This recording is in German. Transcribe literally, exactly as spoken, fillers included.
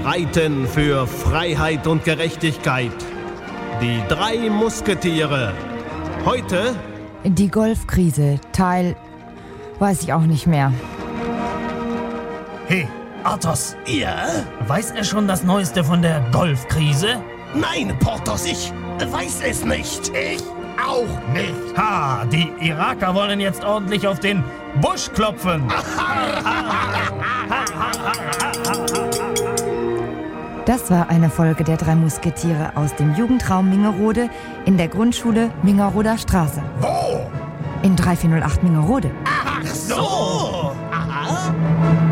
reiten für Freiheit und Gerechtigkeit. Die drei Musketiere. Heute die Golfkrise, Teil... weiß ich auch nicht mehr. Hey, Athos. Ja? Weiß er schon das Neueste von der Golfkrise? Nein, Porthos, ich weiß es nicht. Ich auch nicht. Ha, die Iraker wollen jetzt ordentlich auf den Busch klopfen. Das war eine Folge der drei Musketiere aus dem Jugendraum Mingerode in der Grundschule Mingeroder Straße. Wo? In drei vier null acht Mingerode. Ach so.